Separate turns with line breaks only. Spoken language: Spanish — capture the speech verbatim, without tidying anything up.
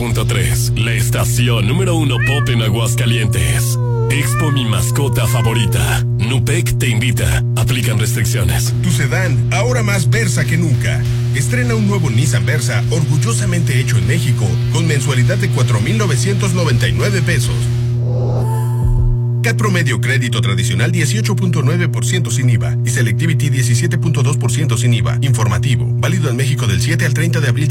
punto tres, la estación número uno pop en Aguascalientes. Expo Mi Mascota Favorita. Nupec te invita. Aplican restricciones.
Tu sedán, ahora más Versa que nunca. Estrena un nuevo Nissan Versa, orgullosamente hecho en México, con mensualidad de cuatro mil novecientos noventa y nueve pesos. C A T promedio crédito tradicional dieciocho punto nueve por ciento sin I V A y Selectivity diecisiete punto dos por ciento sin I V A. Informativo, válido en México del siete al treinta de abril.